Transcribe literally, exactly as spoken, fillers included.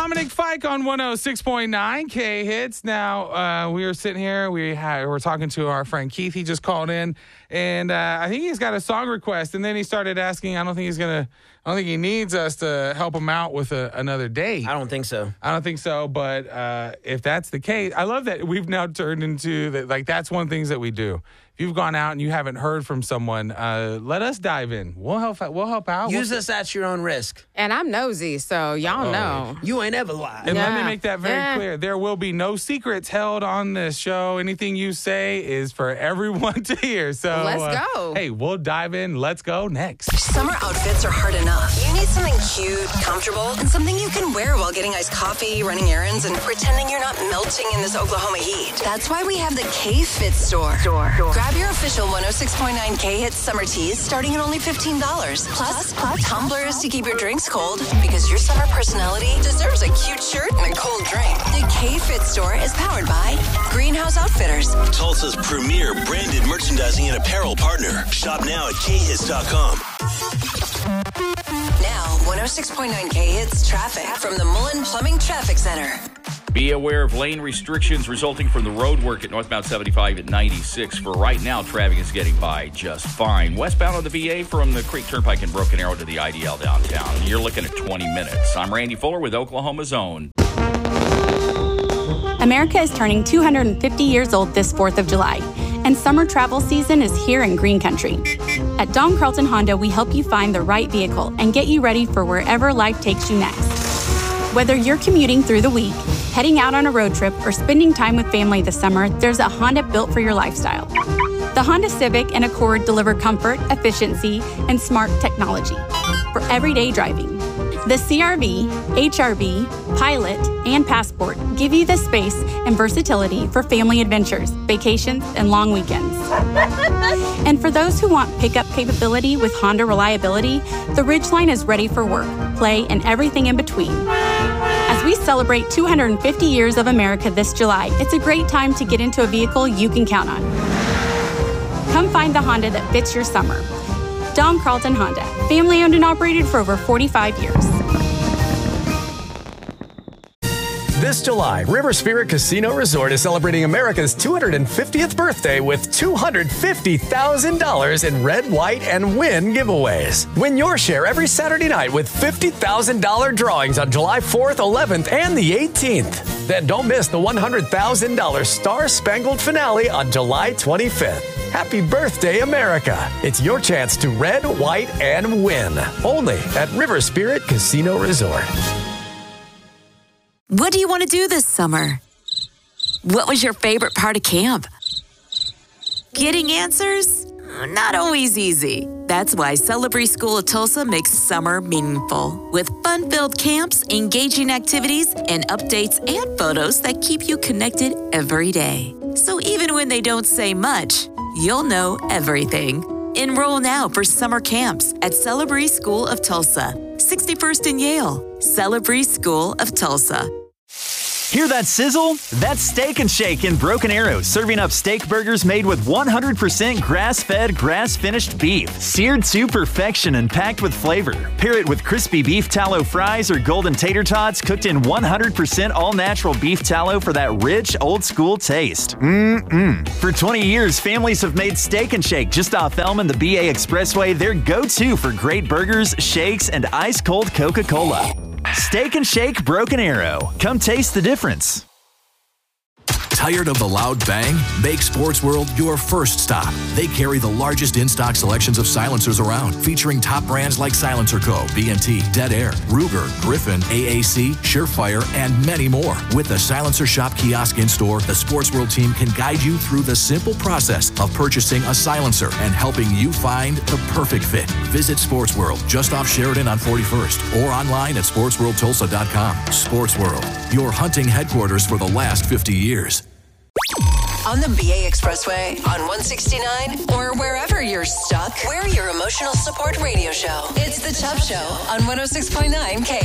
Dominic Fike on one oh six point nine K Hits. Now, uh, we were sitting here. We had, we're talking to our friend Keith. He just called in, and uh, I think he's got a song request. And then he started asking, I don't think he's going to, I don't think he needs us to help him out with a, another date. I don't think so. I don't think so. But uh, if that's the case, I love that we've now turned into that. Like, that's one of the things that we do. If you've gone out and you haven't heard from someone, uh, let us dive in. We'll help. We'll help out. Use we'll us at your own risk. And I'm nosy, so y'all Oh. know. You ain't ever lied. And Yeah. let me make that very Yeah. clear. There will be no secrets held on this show. Anything you say is for everyone to hear. So Let's uh, go. Hey, we'll dive in. Let's go next. Summer outfits are hard enough. You need something cute, comfortable, and something you can wear while getting iced coffee, running errands, and pretending you're not melting in this Oklahoma heat. That's why we have the K-Fit store. Store. Grab your official one oh six point nine K-Hits summer tees starting at only fifteen dollars. Plus, plus, tumblers to keep your drinks cold, because your summer personality deserves a cute shirt and a cold drink. The K-Fit store is powered by Greenhouse Outfitters, Tulsa's premier branded merchandising and apparel partner. Shop now at K hits dot com. Now, one oh six point nine K-Hits traffic from the Mullen Plumbing Traffic Center. Be aware of lane restrictions resulting from the road work at northbound seventy-five at ninety-six. For right now, traffic is getting by just fine. Westbound on the V A from the Creek Turnpike in Broken Arrow to the I D L downtown. You're looking at twenty minutes. I'm Randy Fuller with Oklahoma's Own. America is turning two hundred fifty years old this fourth of July, and summer travel season is here in Green Country. At Don Carlton Honda, we help you find the right vehicle and get you ready for wherever life takes you next. Whether you're commuting through the week, heading out on a road trip, or spending time with family this summer, there's a Honda built for your lifestyle. The Honda Civic and Accord deliver comfort, efficiency, and smart technology for everyday driving. The C R V, H R V, Pilot, and Passport give you the space and versatility for family adventures, vacations, and long weekends. And for those who want pickup capability with Honda reliability, the Ridgeline is ready for work, play, and everything in between. As we celebrate two hundred fifty years of America this July, it's a great time to get into a vehicle you can count on. Come find the Honda that fits your summer. Don Carlton Honda, family owned and operated for over forty-five years. This July, River Spirit Casino Resort is celebrating America's two hundred fiftieth birthday with two hundred fifty thousand dollars in red, white, and win giveaways. Win your share every Saturday night with fifty thousand dollars drawings on July fourth, eleventh, and the eighteenth. Then don't miss the one hundred thousand dollars Star Spangled finale on July twenty-fifth. Happy birthday, America. It's your chance to red, white, and win. Only at River Spirit Casino Resort. What do you want to do this summer? What was your favorite part of camp? Getting answers? Not always easy. That's why Celebrate School of Tulsa makes summer meaningful. With fun-filled camps, engaging activities, and updates and photos that keep you connected every day. So even when they don't say much, you'll know everything. Enroll now for summer camps at Celebrate School of Tulsa, sixty-first and Yale. Celebrate School of Tulsa. Hear that sizzle? That's Steak and Shake in Broken Arrow, serving up steak burgers made with one hundred percent grass-fed, grass-finished beef, seared to perfection and packed with flavor. Pair it with crispy beef tallow fries or golden tater tots cooked in one hundred percent all-natural beef tallow for that rich, old-school taste. Mmm-mmm. For twenty years, families have made Steak and Shake just off Elm and the B A Expressway their go-to for great burgers, shakes, and ice-cold Coca-Cola. Steak and Shake Broken Arrow. Come taste the difference. Tired of the loud bang? Make Sports World your first stop. They carry the largest in-stock selections of silencers around, featuring top brands like Silencer Co., B and T, Dead Air, Ruger, Griffin, A A C, Surefire, and many more. With the Silencer Shop kiosk in-store, the Sports World team can guide you through the simple process of purchasing a silencer and helping you find the perfect fit. Visit Sports World just off Sheridan on forty-first or online at sports world tulsa dot com. Sports World, your hunting headquarters for the last fifty years. On the B A Expressway, on one sixty-nine, or wherever you're stuck, we're your emotional support radio show. It's The Chubb Show on one oh six point nine K